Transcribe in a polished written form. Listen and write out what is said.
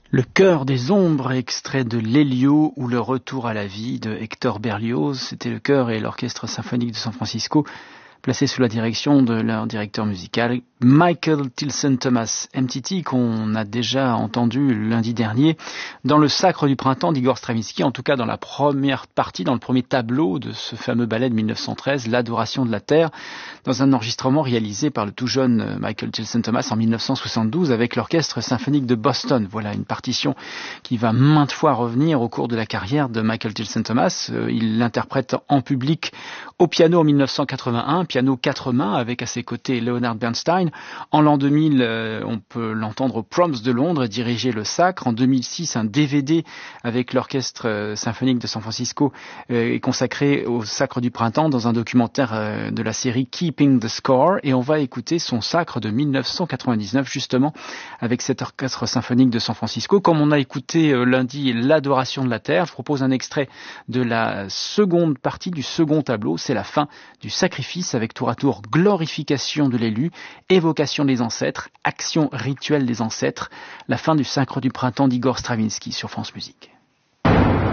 Le chœur des ombres, extrait de l'Hélio ou le retour à la vie de Hector Berlioz. C'était le chœur et l'orchestre symphonique de San Francisco, placé sous la direction de leur directeur musical, Michael Tilson Thomas, MTT, qu'on a déjà entendu lundi dernier dans le Sacre du printemps d'Igor Stravinsky, en tout cas dans la première partie, dans le premier tableau de ce fameux ballet de 1913, L'Adoration de la Terre, dans un enregistrement réalisé par le tout jeune Michael Tilson Thomas en 1972 avec l'Orchestre symphonique de Boston. Voilà une partition qui va maintes fois revenir au cours de la carrière de Michael Tilson Thomas. Il l'interprète en public au piano en 1981, piano 4 mains avec à ses côtés Leonard Bernstein. En l'an 2000, on peut l'entendre au Proms de Londres et diriger le Sacre. En 2006, un DVD avec l'Orchestre symphonique de San Francisco est consacré au Sacre du printemps dans un documentaire de la série Keeping the Score. Et on va écouter son Sacre de 1999 justement avec cet Orchestre symphonique de San Francisco. Comme on a écouté lundi l'Adoration de la Terre, je propose un extrait de la seconde partie du second tableau. C'est la fin du sacrifice avec tour à tour glorification de l'élu, évocation des ancêtres, action rituelle des ancêtres, la fin du Sacre du printemps d'Igor Stravinsky sur France Musique.